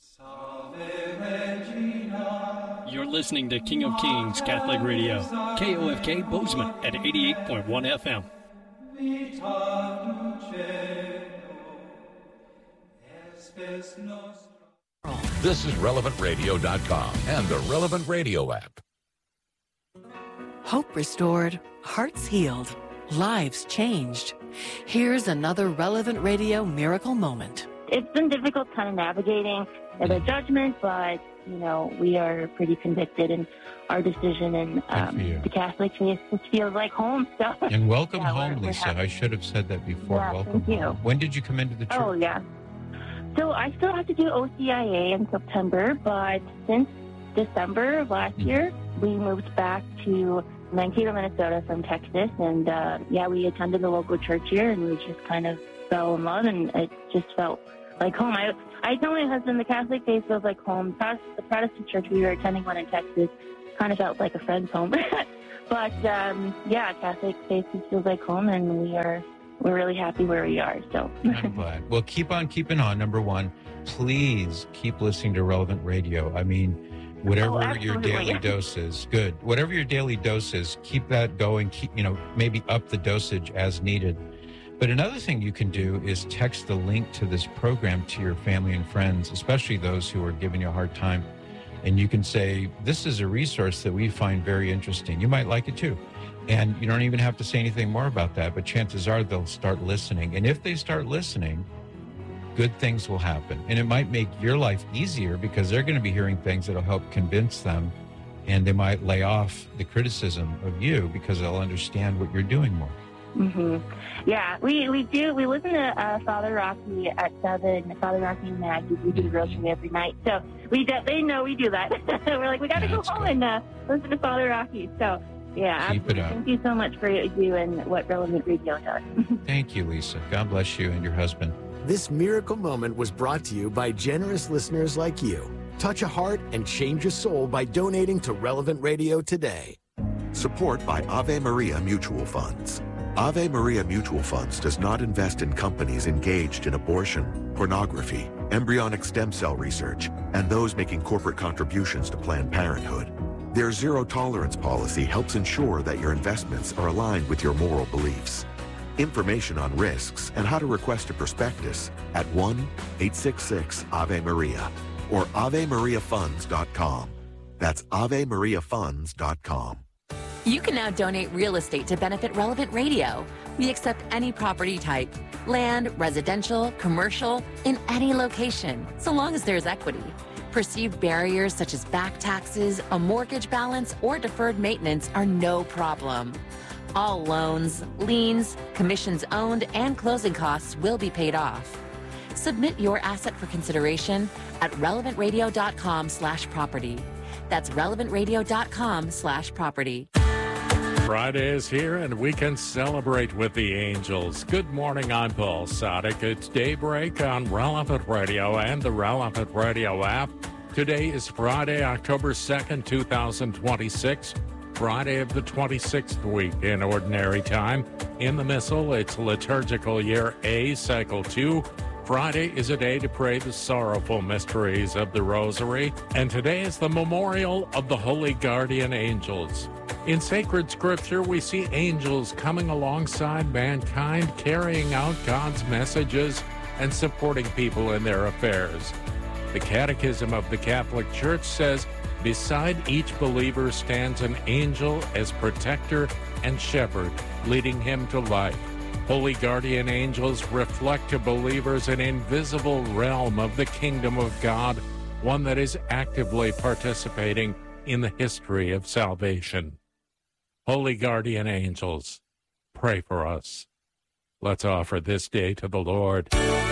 You're listening to King of Kings Catholic Radio, K O F K Bozeman at eighty-eight point one F M. This is relevant radio dot com and the Relevant Radio app. Hope restored, hearts healed, lives changed. Here's another Relevant Radio miracle moment. It's been difficult kind of navigating the judgment, but, you know, we are pretty convicted in our decision, and um, the Catholic faith just feels like home. So, And welcome yeah, home, we're- we're Lisa. happy. I should have said that before. Yeah, welcome thank you. home. When did you come into the church? Oh, yeah. So I still have to do O C I A in September, but since December of last year, we moved back to Mankato, Minnesota from Texas. And, uh, yeah, we attended the local church here, and we just kind of fell in love, and it just felt like home. I I tell my husband the Catholic faith feels like home. The Protestant church we were attending one in Texas kind of felt like a friend's home. But um, yeah, Catholic faith feels like home, and we are we're really happy where we are. So I'm glad. Well, keep on keeping on. Number one, please keep listening to Relevant Radio. I mean, whatever Oh, your absolutely. daily dose is, good. Whatever your daily dose is, keep that going. Keep, you know, maybe up the dosage as needed. But another thing you can do is text the link to this program to your family and friends, especially those who are giving you a hard time. And you can say, this is a resource that we find very interesting. You might like it too. And you don't even have to say anything more about that, but chances are they'll start listening. And if they start listening, good things will happen. And it might make your life easier because they're going to be hearing things that'll help convince them. And they might lay off the criticism of you because they'll understand what you're doing more. hmm Yeah, we, we do. We listen to uh, Father Rocky at seven. Father Rocky and Maggie. We do the grocery every night. So we do, they know we do that. We're like, we got to go home and uh, listen to Father Rocky. So yeah, Keep it absolutely. up. Thank you so much for what you do and what Relevant Radio does. Thank you, Lisa. God bless you and your husband. This miracle moment was brought to you by generous listeners like you. Touch a heart and change a soul by donating to Relevant Radio today. Support by Ave Maria Mutual Funds. Ave Maria Mutual Funds does not invest in companies engaged in abortion, pornography, embryonic stem cell research, and those making corporate contributions to Planned Parenthood. Their zero-tolerance policy helps ensure that your investments are aligned with your moral beliefs. Information on risks and how to request a prospectus at one eight six six Ave Maria or ave maria funds dot com. That's ave maria funds dot com. You can now donate real estate to benefit Relevant Radio. We accept any property type, land, residential, commercial, in any location, so long as there's equity. Perceived barriers such as back taxes, a mortgage balance, or deferred maintenance are no problem. All loans, liens, commissions owned, and closing costs will be paid off. Submit your asset for consideration at relevant radio dot com slash property. That's relevant radio dot com slash property. Friday is here and we can celebrate with the angels. Good morning, I'm Paul Sadek. It's Daybreak on Relevant Radio and the Relevant Radio app. Today is Friday, October second, two thousand twenty-six. Friday of the twenty-sixth week in Ordinary Time. In the Missal, it's liturgical year A, cycle two. Friday is a day to pray the sorrowful mysteries of the Rosary, and today is the memorial of the Holy Guardian Angels. In sacred scripture, we see angels coming alongside mankind, carrying out God's messages and supporting people in their affairs. The Catechism of the Catholic Church says, beside each believer stands an angel as protector and shepherd, leading him to life. Holy guardian angels reflect to believers an invisible realm of the kingdom of God, one that is actively participating in the history of salvation. Holy guardian angels, pray for us. Let's offer this day to the Lord.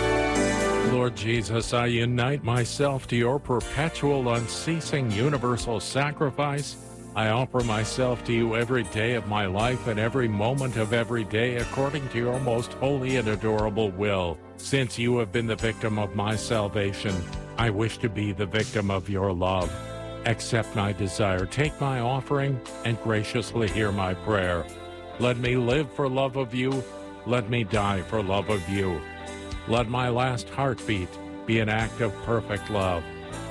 Lord Jesus, I unite myself to your perpetual, unceasing, universal sacrifice. I offer myself to you every day of my life and every moment of every day according to your most holy and adorable will. Since you have been the victim of my salvation, I wish to be the victim of your love. Accept my desire, take my offering, and graciously hear my prayer. Let me live for love of you. Let me die for love of you. Let my last heartbeat be an act of perfect love.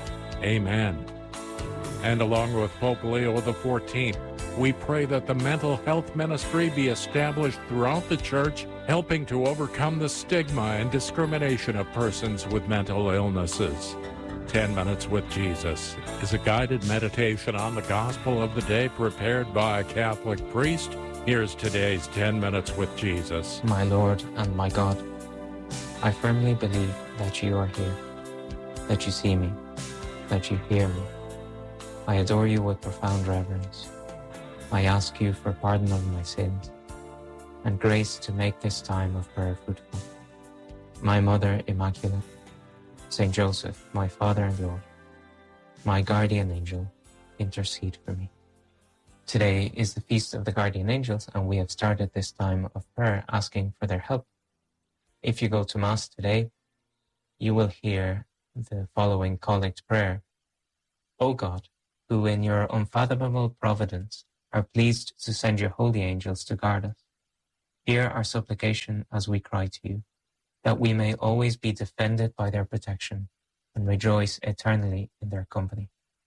Amen. And along with Pope Leo the fourteenth, we pray that the mental health ministry be established throughout the Church, helping to overcome the stigma and discrimination of persons with mental illnesses. Ten Minutes with Jesus is a guided meditation on the gospel of the day prepared by a Catholic priest. Here's today's Ten Minutes with Jesus. My Lord and my God, I firmly believe that you are here, that you see me, that you hear me. I adore you with profound reverence. I ask you for pardon of my sins and grace to make this time of prayer fruitful. My Mother Immaculate, Saint Joseph, my Father and Lord, my guardian angel, intercede for me. Today is the Feast of the Guardian Angels, and we have started this time of prayer asking for their help. If you go to Mass today, you will hear the following collect prayer. O God, who in your unfathomable providence are pleased to send your holy angels to guard us, hear our supplication as we cry to you, that we may always be defended by their protection and rejoice eternally in their company.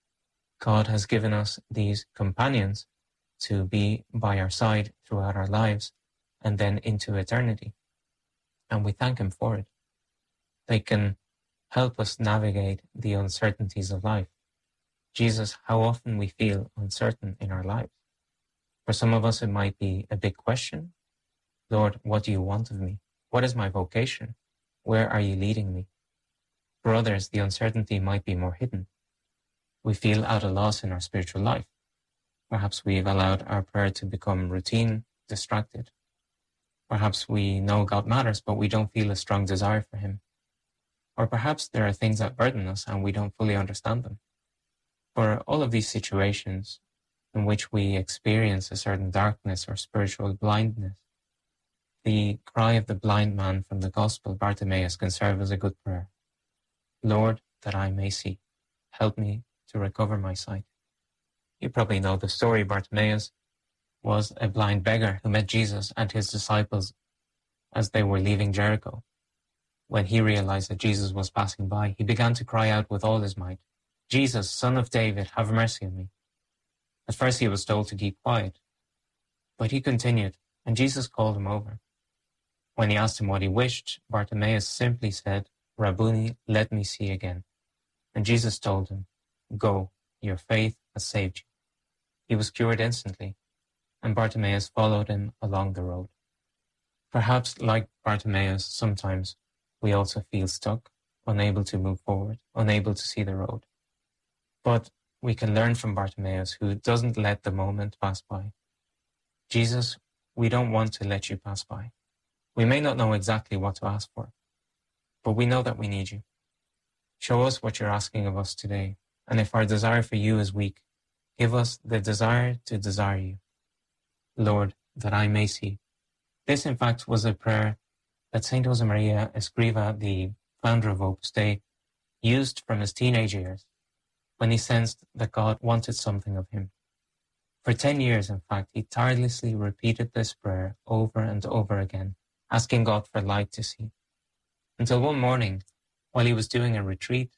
God has given us these companions to be by our side throughout our lives and then into eternity, and we thank him for it. They can help us navigate the uncertainties of life. Jesus, how often we feel uncertain in our lives. For some of us, it might be a big question. Lord, what do you want of me? What is my vocation? Where are you leading me? For others, the uncertainty might be more hidden. We feel out of loss in our spiritual life. Perhaps we've allowed our prayer to become routine, distracted. Perhaps we know God matters, but we don't feel a strong desire for him. Or perhaps there are things that burden us and we don't fully understand them. For all of these situations in which we experience a certain darkness or spiritual blindness, the cry of the blind man from the Gospel, Bartimaeus, can serve as a good prayer. Lord, that I may see. Help me to recover my sight. You probably know the story. Bartimaeus was a blind beggar who met Jesus and his disciples as they were leaving Jericho. When he realized that Jesus was passing by, he began to cry out with all his might, Jesus, Son of David, have mercy on me. At first he was told to keep quiet, but he continued, and Jesus called him over. When he asked him what he wished, Bartimaeus simply said, Rabboni, let me see again. And Jesus told him, go, your faith has saved you. He was cured instantly, and Bartimaeus followed him along the road. Perhaps, like Bartimaeus, sometimes we also feel stuck, unable to move forward, unable to see the road. But we can learn from Bartimaeus, who doesn't let the moment pass by. Jesus, we don't want to let you pass by. We may not know exactly what to ask for, but we know that we need you. Show us what you're asking of us today, and if our desire for you is weak, give us the desire to desire you. Lord, that I may see. This, in fact, was a prayer that Saint Josemaria Escriva, the founder of Opus Dei, used from his teenage years when he sensed that God wanted something of him. For ten years, in fact, he tirelessly repeated this prayer over and over again, asking God for light to see. Until one morning, while he was doing a retreat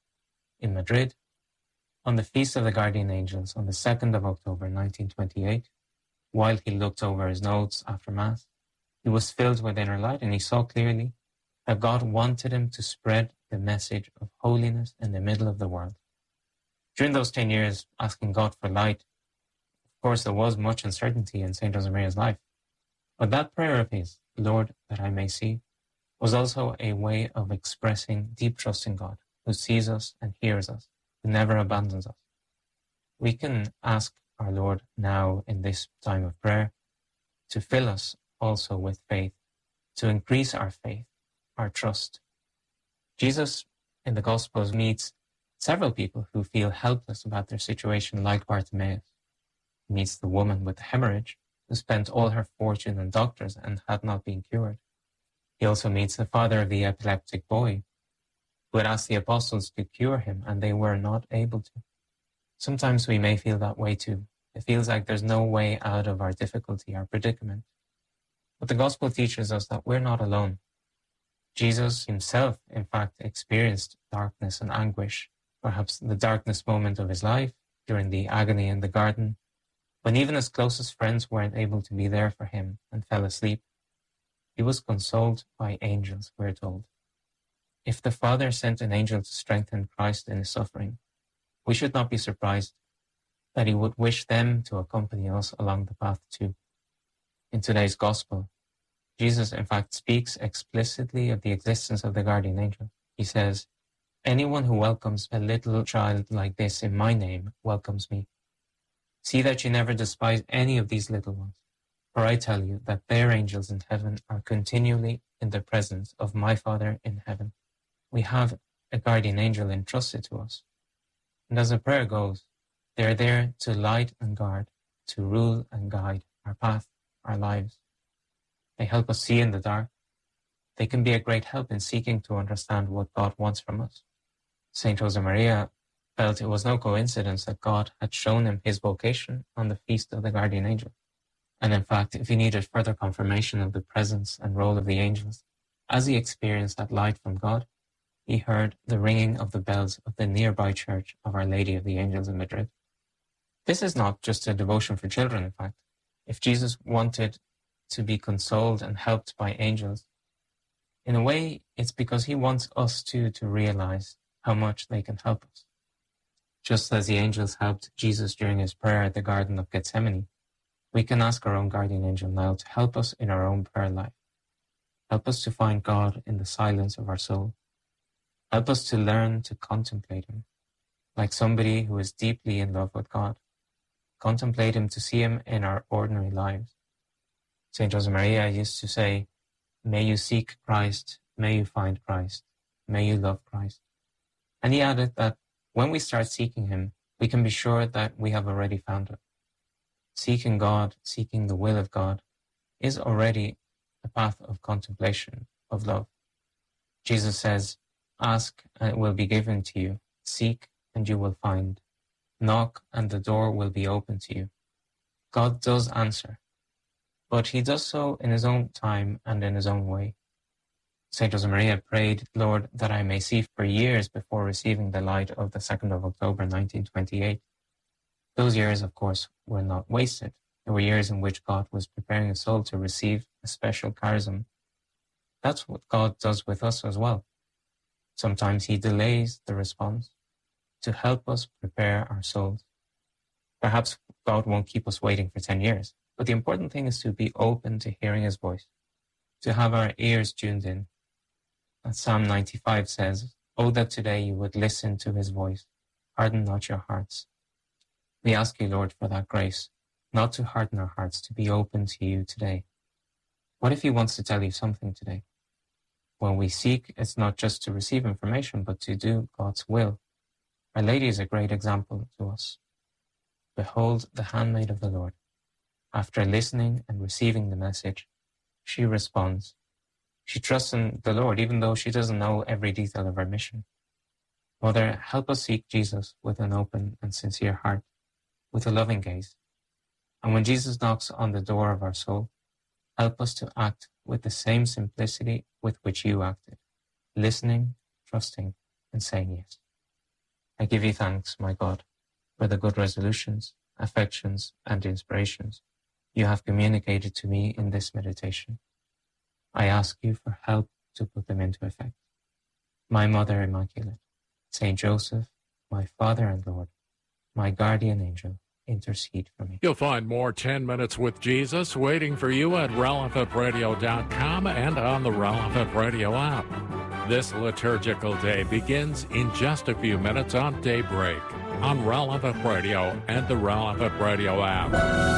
in Madrid, on the Feast of the Guardian Angels on the second of October nineteen twenty-eight, while he looked over his notes after Mass, he was filled with inner light, and he saw clearly that God wanted him to spread the message of holiness in the middle of the world. During those ten years, asking God for light, of course, there was much uncertainty in Saint Josemaria's life. But that prayer of his, Lord, that I may see, was also a way of expressing deep trust in God, who sees us and hears us, who never abandons us. We can ask our Lord now in this time of prayer to fill us also with faith, to increase our faith, our trust. Jesus in the Gospels meets several people who feel helpless about their situation, like Bartimaeus. He meets the woman with the hemorrhage who spent all her fortune on doctors and had not been cured. He also meets the father of the epileptic boy who had asked the apostles to cure him and they were not able to. Sometimes we may feel that way too. It feels like there's no way out of our difficulty, our predicament. But the gospel teaches us that we're not alone. Jesus himself, in fact, experienced darkness and anguish, perhaps the darkness moment of his life, during the agony in the garden, when even his closest friends weren't able to be there for him and fell asleep. He was consoled by angels, we're told. If the Father sent an angel to strengthen Christ in his suffering, we should not be surprised that he would wish them to accompany us along the path too. In today's gospel, Jesus in fact speaks explicitly of the existence of the guardian angel. He says, anyone who welcomes a little child like this in my name welcomes me. See that you never despise any of these little ones, for I tell you that their angels in heaven are continually in the presence of my Father in heaven. We have a guardian angel entrusted to us. And as the prayer goes, they are there to light and guard, to rule and guide our path, our lives. They help us see in the dark. They can be a great help in seeking to understand what God wants from us. Saint Josemaria felt it was no coincidence that God had shown him his vocation on the Feast of the Guardian Angel. And in fact, if he needed further confirmation of the presence and role of the angels, as he experienced that light from God, he heard the ringing of the bells of the nearby church of Our Lady of the Angels in Madrid. This is not just a devotion for children, in fact. If Jesus wanted to be consoled and helped by angels, in a way, it's because he wants us too to realize how much they can help us. Just as the angels helped Jesus during his prayer at the Garden of Gethsemane, we can ask our own guardian angel now to help us in our own prayer life. Help us to find God in the silence of our soul. Help us to learn to contemplate him, like somebody who is deeply in love with God. Contemplate him to see him in our ordinary lives. Saint Josemaria used to say, "May you seek Christ, may you find Christ, may you love Christ." And he added that when we start seeking him, we can be sure that we have already found him. Seeking God, seeking the will of God, is already a path of contemplation, of love. Jesus says, "Ask and it will be given to you. Seek and you will find. Knock and the door will be open to you." God does answer, but he does so in his own time and in his own way. Saint Josemaria prayed, "Lord, that I may see for years before receiving the light of the second of October, nineteen twenty-eight. Those years, of course, were not wasted. They were years in which God was preparing a soul to receive a special charism. That's what God does with us as well. Sometimes he delays the response to help us prepare our souls. Perhaps God won't keep us waiting for ten years, but the important thing is to be open to hearing his voice, to have our ears tuned in. As Psalm ninety-five says, "Oh, that today you would listen to his voice, harden not your hearts." We ask you, Lord, for that grace, not to harden our hearts, to be open to you today. What if he wants to tell you something today? When we seek, it's not just to receive information, but to do God's will. Our Lady is a great example to us. Behold the handmaid of the Lord. After listening and receiving the message, she responds. She trusts in the Lord, even though she doesn't know every detail of her mission. Mother, help us seek Jesus with an open and sincere heart, with a loving gaze. And when Jesus knocks on the door of our soul, help us to act with the same simplicity with which you acted, listening, trusting, and saying yes. I give you thanks, my God, for the good resolutions, affections, and inspirations you have communicated to me in this meditation. I ask you for help to put them into effect. My Mother Immaculate, Saint Joseph, my Father and Lord, my guardian angel, intercede for me. You'll find more ten minutes with Jesus waiting for you at relevant radio dot com and on the Relevant Radio app. This liturgical day begins in just a few minutes on Daybreak on Relevant Radio and the Relevant Radio app.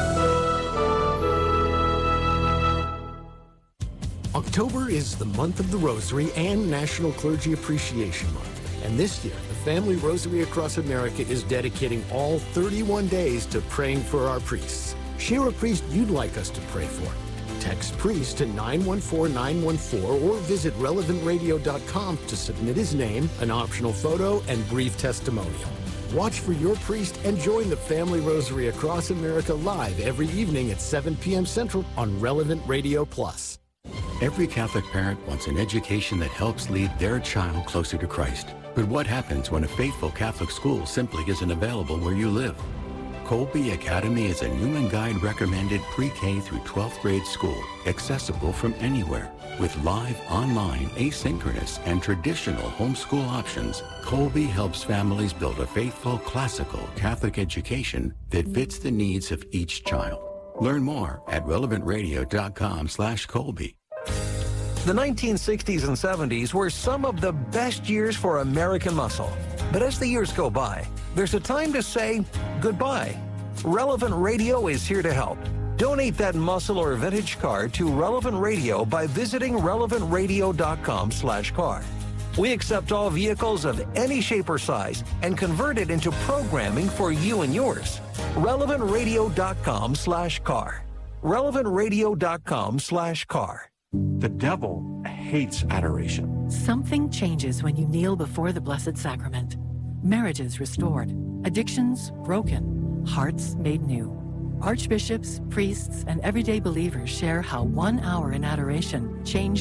October is the month of the Rosary and National Clergy Appreciation Month. And this year, the Family Rosary Across America is dedicating all thirty-one days to praying for our priests. Share a priest you'd like us to pray for. Text priest to nine one four nine one four or visit relevant radio dot com to submit his name, an optional photo, and brief testimonial. Watch for your priest and join the Family Rosary Across America live every evening at seven p.m. Central on Relevant Radio Plus. Every Catholic parent wants an education that helps lead their child closer to Christ. But what happens when a faithful Catholic school simply isn't available where you live? Colby Academy is a Newman Guide recommended pre-K through twelfth grade school, accessible from anywhere. With live, online, asynchronous, and traditional homeschool options, Colby helps families build a faithful, classical Catholic education that fits the needs of each child. Learn more at relevant radio dot com slash Colby. The nineteen sixties and seventies were some of the best years for American muscle. But as the years go by, there's a time to say goodbye. Relevant Radio is here to help. Donate that muscle or vintage car to Relevant Radio by visiting relevant radio dot com slash car. We accept all vehicles of any shape or size and convert it into programming for you and yours. relevant radio dot com slash car. relevant radio dot com slash car. The devil hates adoration. Something changes when you kneel before the Blessed Sacrament. Marriages restored, addictions broken, hearts made new. Archbishops, priests, and everyday believers share how one hour in adoration changed